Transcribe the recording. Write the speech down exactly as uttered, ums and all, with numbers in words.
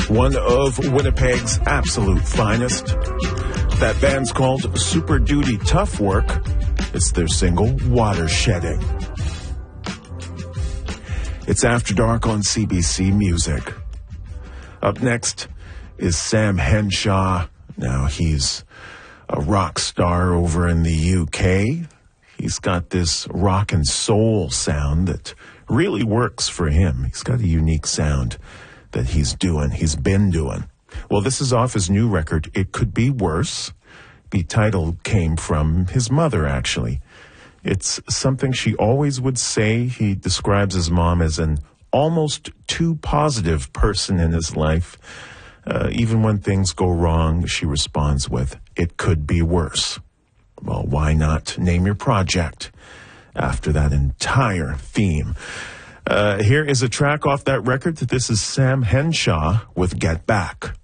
One of Winnipeg's absolute finest. That band's called Super Duty Tough Work. It's their single, Watershedding. It's After Dark on C B C Music. Up next is Sam Henshaw. Now, he's a rock star over in the U K. He's got this rock and soul sound that really works for him. He's got a unique sound that he's doing, he's been doing. Well, this is off his new record, It Could Be Worse. The title came from his mother, actually. It's something she always would say. He describes his mom as an almost too positive person in his life. Uh, even when things go wrong, she responds with, it could be worse. Well, why not name your project after that entire theme? Uh, here is a track off that record. This is Sam Henshaw with Get Back.